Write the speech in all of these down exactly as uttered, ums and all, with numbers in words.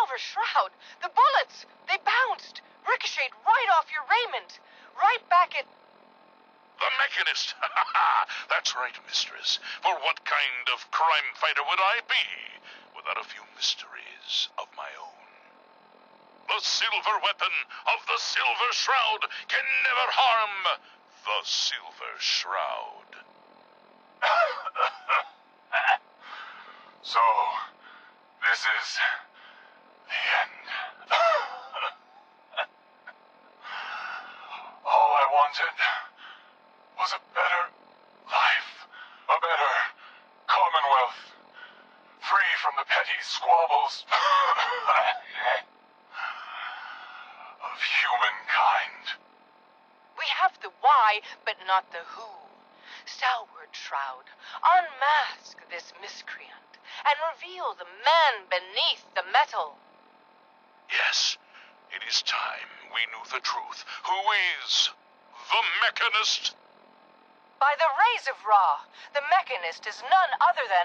silver shroud! The bullets! They bounced, ricocheted right off your raiment, right back at... The Mechanist! That's right, mistress. For what kind of crime fighter would I be without a few mysteries of my own? The silver weapon of the Silver Shroud can never harm the Silver Shroud. So, this is the end. All I wanted was a better life, a better commonwealth, free from the petty squabbles of humankind. We have the why, but not the who. Stalwart Shroud, unmask this miscreant and reveal the man beneath the metal. Yes, it is time we knew the truth. Who is the Mechanist? By the rays of Ra, the Mechanist is none other than...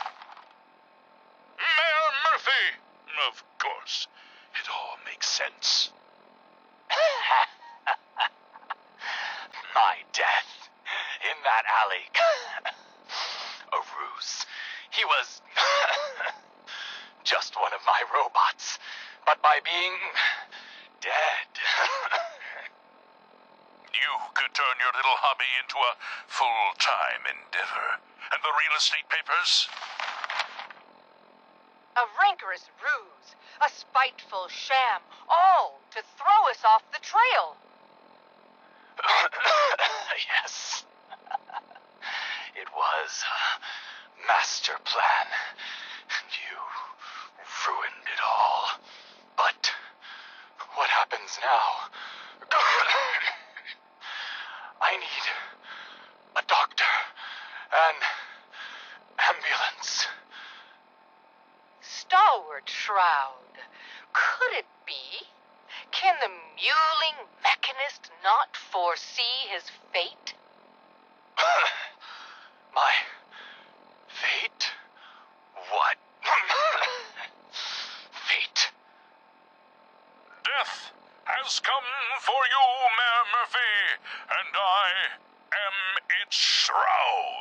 Mayor Murphy! Of course. It all makes sense. My death in that alley. A ruse. He was just one of my robots, but by being dead. You could turn your little hobby into a full-time endeavor. And the real estate papers? A rancorous ruse, a spiteful sham, all to throw us off the trail. Yes. It was a master plan. And you ruined it all. But what happens now? I need a doctor, an ambulance. Stalwart Shroud, could it be? Can the mewling Mechanist not foresee his fate? My fate? What? Fate? Death has come for you, Mayor Murphy, and I am its shroud.